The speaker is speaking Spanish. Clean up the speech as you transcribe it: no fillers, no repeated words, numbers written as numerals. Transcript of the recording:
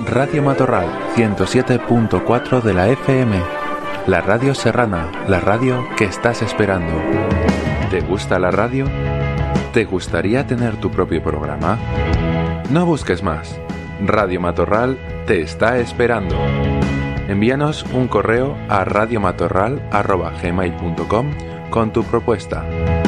Radio Matorral 107.4 de la FM. La radio serrana, la radio que estás esperando. ¿Te gusta la radio? ¿Te gustaría tener tu propio programa? No busques más. Radio Matorral te está esperando. Envíanos un correo a radiomatorral@gmail.com con tu propuesta.